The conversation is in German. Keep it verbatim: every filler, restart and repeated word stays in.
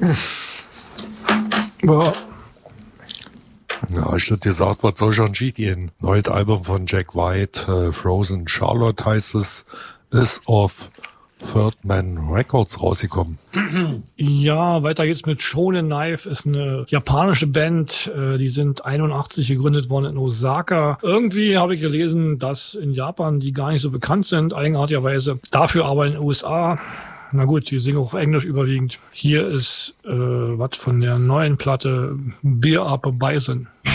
Ja. Ja, ich hätte gesagt, was soll schon schief gehen? Neues Album von Jack White, äh, Frozen Charlotte heißt es, ist auf Third Man Records rausgekommen. Ja, weiter geht's mit Shonen Knife, ist eine japanische Band, äh, die sind einundachtzig gegründet worden in Osaka. Irgendwie habe ich gelesen, dass in Japan die gar nicht so bekannt sind, eigenartigerweise. Dafür aber in den U S A, na gut, die singen auch auf Englisch überwiegend. Hier ist äh, was von der neuen Platte Beer Up a Bison.